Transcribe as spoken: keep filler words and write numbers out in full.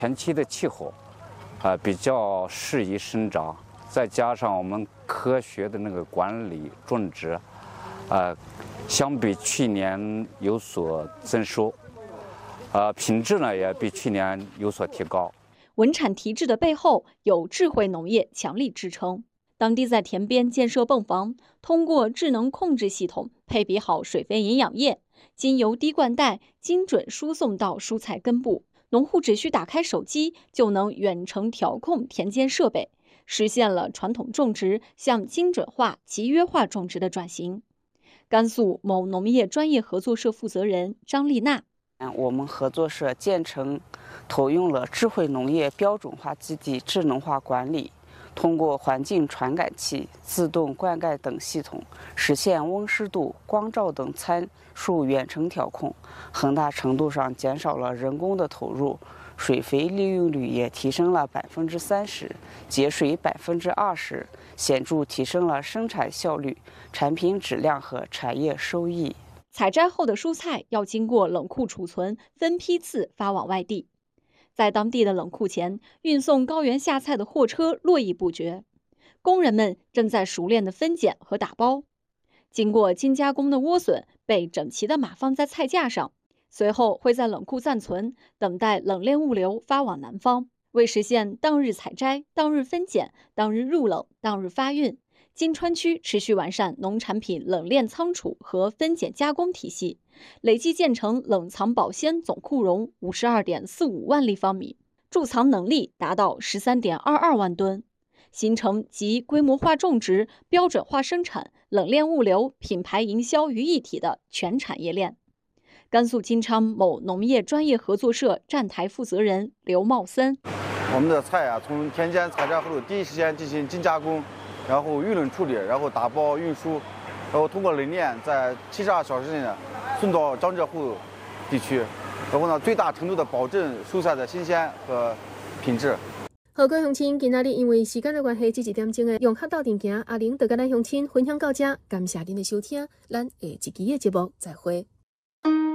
前期的气候，呃，比较适宜生长，再加上我们科学的那个管理种植，呃，相比去年有所增收，呃，品质呢也比去年有所提高。 稳产提质的背后有智慧农业强力支撑。当地在田边建设泵房，通过智能控制系统配比好水肥营养液，经由滴灌带精准输送到蔬菜根部。农户只需打开手机，就能远程调控田间设备，实现了传统种植向精准化、集约化种植的转型。甘肃某农业专业合作社负责人张丽娜： 我们合作社建成投用了智慧农业标准化基地智能化管理，通过环境传感器、自动灌溉等系统，实现温湿度、光照等参数远程调控，很大程度上减少了人工的投入，水肥利用率也提升了百分之三十，节水百分之二十，显著提升了生产效率、产品质量和产业收益。 采摘后的蔬菜要经过冷库储存，分批次发往外地。在当地的冷库前，运送高原夏菜的货车络绎不绝，工人们正在熟练地分拣和打包。经过精加工的莴笋被整齐地码放在菜架上，随后会在冷库暂存，等待冷链物流发往南方。为实现当日采摘、当日分拣、当日入冷、当日发运，金川区持续完善农产品冷链仓储和分拣加工体系，累计建成冷藏保鲜总库容五十二点四五万立方米，贮藏能力达到十三点二二万吨，形成集规模化种植、标准化生产、冷链物流、品牌营销于一体的全产业链。甘肃金昌某农业专业合作社站台负责人刘茂森： 我们的菜啊，从田间采摘后第一时间进行精加工，然后预冷处理，然后打包运输，然后通过冷链在七十二小时内呢送到江浙沪地区，然后呢最大程度的保证蔬菜的新鲜和品质。 好，各位乡亲，今仔日因为时间的关系，这一点钟的用客到定行，阿玲就跟咱乡亲分享到这，感谢您的收听，咱下一期的节目再会。